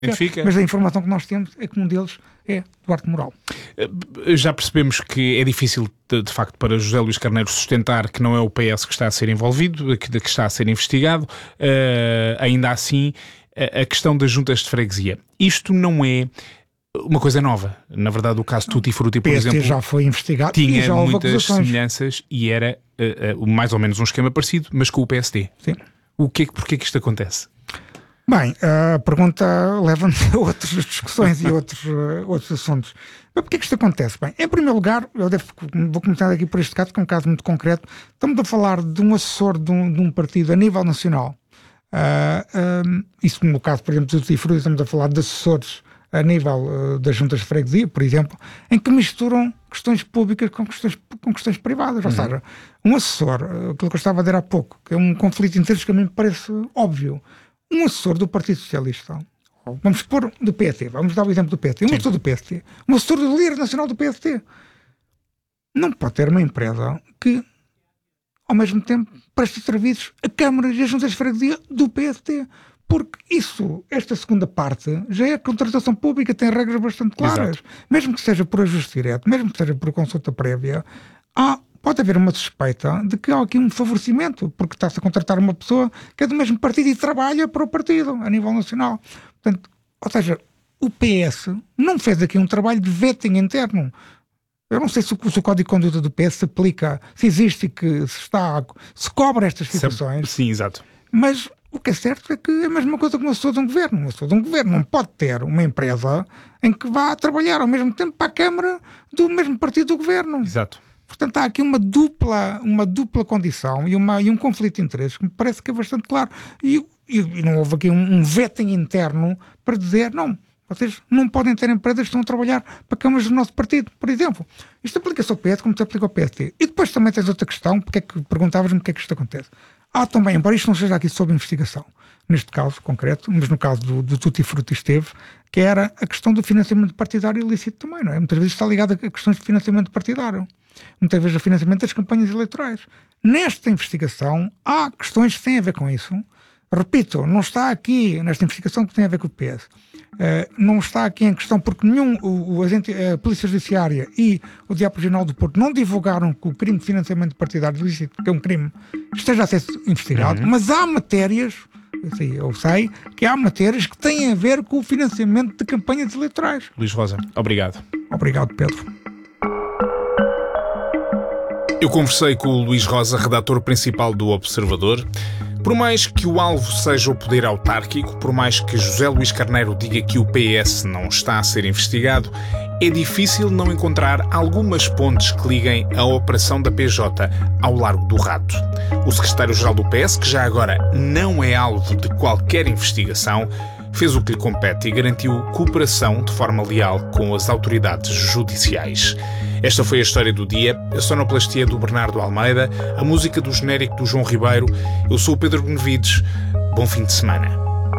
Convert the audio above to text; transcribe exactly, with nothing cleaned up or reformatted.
identifica. Mas a informação que nós temos é que um deles é Duarte Moral. Já percebemos que é difícil, de, de facto, para José Luís Carneiro sustentar que não é o P S que está a ser envolvido, que, que está a ser investigado. Uh, ainda assim, a, a questão das juntas de freguesia. Isto não é uma coisa nova. Na verdade, o caso Tutti Frutti, por P S T exemplo, já foi investigado tinha e já houve muitas acusações. semelhanças e era uh, uh, mais ou menos um esquema parecido, mas com o P S D. Sim. O que é, porquê que isto acontece? Bem, a pergunta leva-nos a outras discussões e outros, uh, outros assuntos. Mas porquê que isto acontece? Bem, em primeiro lugar, eu devo, vou começar aqui por este caso, que é um caso muito concreto. Estamos a falar de um assessor de um, de um partido a nível nacional. Uh, um, isso no caso, por exemplo, do Tutti Frutti, estamos a falar de assessores a nível uh, das juntas de freguesia, por exemplo, em que misturam questões públicas com questões, com questões privadas. Ou uhum. seja, um assessor, uh, aquilo que eu estava a dizer há pouco, que é um conflito de interesses que a mim me parece óbvio. Um assessor do Partido Socialista, vamos pôr do P S T, vamos dar o exemplo do P S T, um Sim. assessor do P S T, um assessor do líder nacional do P S T, não pode ter uma empresa que, ao mesmo tempo, preste serviços a câmaras e a juntas de freguesia do P S T. Porque isso, esta segunda parte, já é contratação pública, tem regras bastante claras. Exato. Mesmo que seja por ajuste direto, mesmo que seja por consulta prévia, há, pode haver uma suspeita de que há aqui um favorecimento, porque está-se a contratar uma pessoa que é do mesmo partido e trabalha para o partido, a nível nacional. Portanto, ou seja, o P S não fez aqui um trabalho de vetting interno. Eu não sei se o, se o Código de Conduta do P S se aplica, se existe, que se está, se cobra estas situações. Sim, exato. Mas o que é certo é que é a mesma coisa que uma pessoa de um governo. Uma pessoa de um governo não pode ter uma empresa em que vá trabalhar ao mesmo tempo para a Câmara do mesmo partido do governo. Exato. Portanto, há aqui uma dupla, uma dupla condição e, uma, e um conflito de interesses que me parece que é bastante claro. E, e, e não houve aqui um, um vetting interno para dizer, não, vocês não podem ter empresas que estão a trabalhar para câmaras do nosso partido, por exemplo. Isto aplica-se ao P S como se aplica ao P S T. E depois também tens outra questão, porque é que perguntavas-me porque é que isto acontece. Há também, embora isto não seja aqui sob investigação, neste caso concreto, mas no caso do, do Tutti Frutti esteve, que era a questão do financiamento partidário ilícito também, não é? Muitas vezes está ligado a questões de financiamento partidário. Muitas vezes a financiamento das campanhas eleitorais. Nesta investigação há questões que têm a ver com isso. Repito, não está aqui nesta investigação que tem a ver com o P S. Uh, não está aqui em questão porque nenhum, o, o agente, a Polícia Judiciária e o Diabo Regional do Porto não divulgaram que o crime de financiamento partidário ilícito, que é um crime, esteja a ser investigado, uhum. mas há matérias, assim, eu sei, que há matérias que têm a ver com o financiamento de campanhas eleitorais. Luís Rosa, obrigado. Obrigado, Pedro. Eu conversei com o Luís Rosa, redator principal do Observador. Por mais que o alvo seja o poder autárquico, por mais que José Luís Carneiro diga que o P S não está a ser investigado, é difícil não encontrar algumas pontes que liguem a operação da P J ao Largo do Rato. O secretário-geral do P S, que já agora não é alvo de qualquer investigação, fez o que lhe compete e garantiu cooperação de forma leal com as autoridades judiciais. Esta foi a história do dia, a sonoplastia do Bernardo Almeida, a música do genérico do João Ribeiro. Eu sou o Pedro Benevides. Bom fim de semana.